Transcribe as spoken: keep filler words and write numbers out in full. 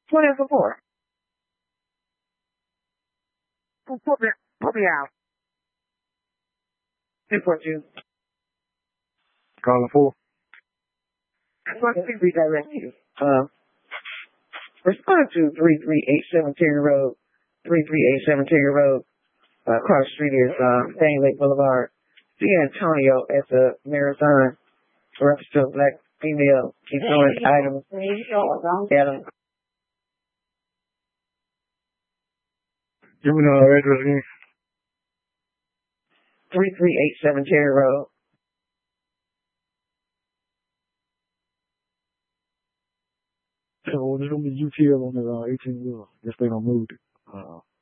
What is it for? Put put me, put me out. Report you. Calling for. I'm going to redirect you. Uh, respond to three three eight seven Terry Road. three three eight seven Terry Road. Uh, across the street is uh, Fanning Lake Boulevard. See Antonio at the Marathon. Reference to a black female. She's throwing items at him. Give me the address again. three three eight seven Terry Road. So there's gonna be U T L on the uh, eighteen wheeler. Guess they don't move it. Uh,